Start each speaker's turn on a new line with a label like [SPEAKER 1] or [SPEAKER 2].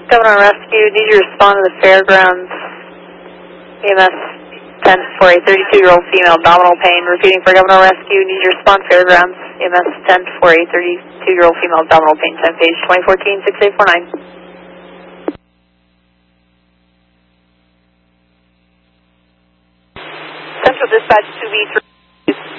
[SPEAKER 1] Governor Rescue, need you to respond to the fairgrounds. EMS 10 for a 32-year-old female abdominal pain. Repeating for Governor Rescue, need you to respond fairgrounds. EMS 10 for a 32-year-old female abdominal pain. 10 page 2014-6849. Central Dispatch 2B3.